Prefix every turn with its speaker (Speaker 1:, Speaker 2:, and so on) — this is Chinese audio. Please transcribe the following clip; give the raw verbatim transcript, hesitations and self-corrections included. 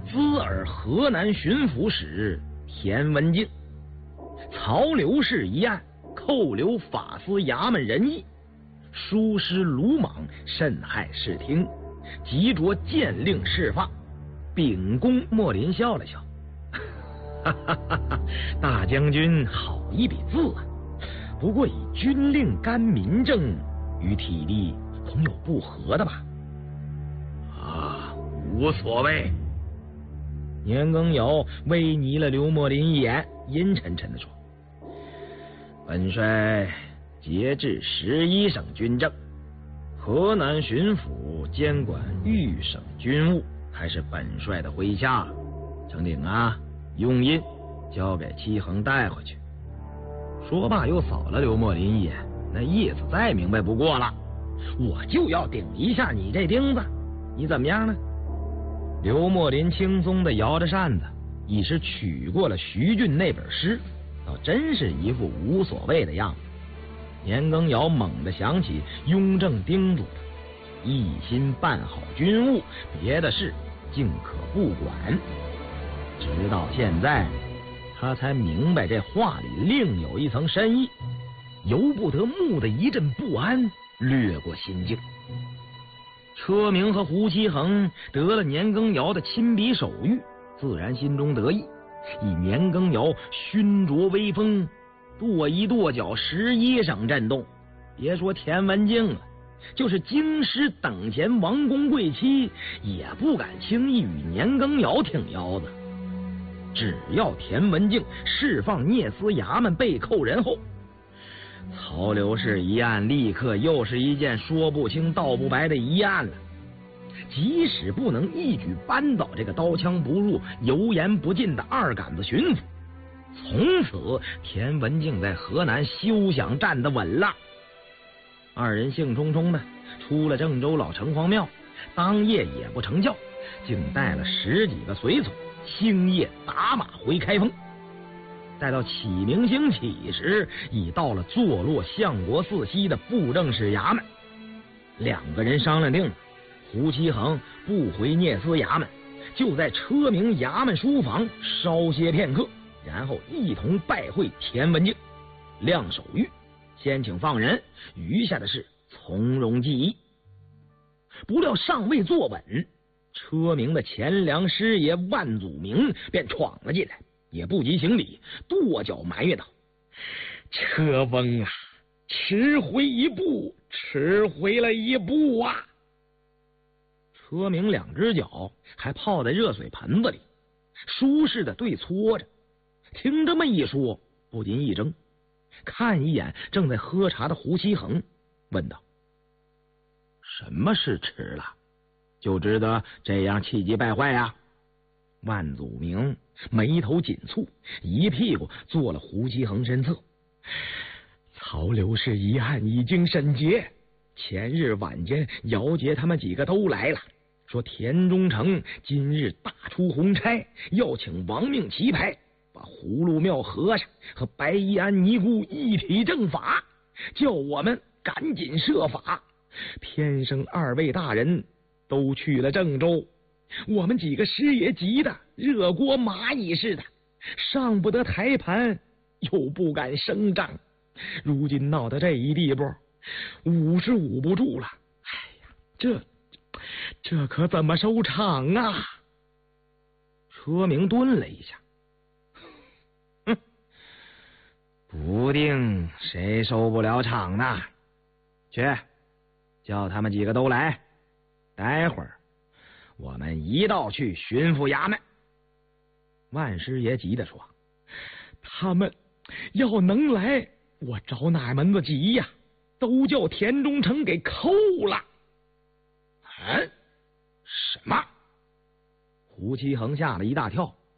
Speaker 1: 兹尔河南巡抚使田文镜，曹刘氏一案扣留法司衙门人役，疏失鲁莽，甚害视听，急着剑令释放。秉公莫林笑了笑，哈哈哈哈，大将军好一笔字啊！不过以军令干民政，与体力恐有不合的吧？
Speaker 2: 啊，无所谓。
Speaker 1: 年羹尧微睨了刘墨林一眼，阴沉沉地说：“本帅节制十一省军政，河南巡抚监管豫省军务，还是本帅的麾下。程鼎啊，用印交给戚恒带回去。”说罢又扫了刘墨林一眼，那意思再明白不过了，我就要顶一下你这钉子，你怎么样呢？刘墨林轻松地摇着扇子，已是取过了徐俊那本诗，倒真是一副无所谓的样子。年羹尧猛地想起雍正叮嘱的一心办好军务，别的事尽可不管。直到现在他才明白这话里另有一层深意，由不得蓦的一阵不安掠过心境。车明和胡七恒得了年羹尧的亲笔手谕，自然心中得意，以年羹尧熏灼威风，跺一跺脚，十一省震动。别说田文镜了，就是京师等闲王公贵戚，也不敢轻易与年羹尧挺腰子。只要田文镜释放聂司衙门被扣人后，曹刘氏一案立刻又是一件说不清道不白的疑案了。即使不能一举扳倒这个刀枪不入、油盐不进的二杆子巡抚，从此田文镜在河南休想站得稳了。二人兴冲冲的出了郑州老城隍庙，当夜也不成教，竟带了十几个随从，星夜打马回开封。待到启明星起时，已到了坐落相国寺西的布政使衙门。两个人商量定了，胡七恒不回聂司衙门，就在车明衙门书房稍歇片刻，然后一同拜会田文镜，亮手谕，先请放人，余下的事从容记忆。不料尚未坐稳，车明的前梁师爷万祖明便闯了进来，也不及行礼，跺脚埋怨道：“车翁啊，迟回一步，迟回了一步啊！”车明两只脚还泡在热水盆子里，舒适的对搓着。听这么一说，不禁一怔，看一眼正在喝茶的胡七恒，问道：“什么事迟了？就知道这样气急败坏呀？”万祖明眉头紧蹙，一屁股坐了胡七恒身侧。曹刘氏一案已经审结，前日晚间姚杰他们几个都来了，说田中诚今日大出红差，要请亡命旗牌，把葫芦庙和尚和白衣安尼姑一体正法，叫我们赶紧设法。偏生二位大人都去了郑州，我们几个师爷急得热锅蚂蚁似的，上不得台盘，又不敢声张，如今闹到这一地步，捂是捂不住了。哎呀，这这可怎么收场啊？车明顿了一下，哼，不定谁收不了场呢。去，叫他们几个都来，待会儿我们一道去巡抚衙门。万师爷急地说：“他们要能来，我找哪门子急呀？都叫田中诚给扣了。”嗯，什么？胡七恒吓了一大跳，